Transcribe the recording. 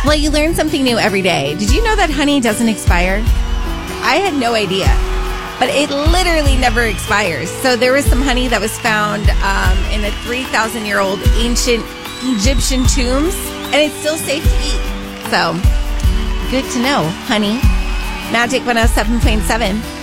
Well, you learn something new every day. Did you know that honey doesn't expire? I had no idea. But it literally never expires. So there was some honey that was found in a 3,000-year-old ancient Egyptian tombs, and it's still safe to eat. So, good to know, honey. Magic 107.7.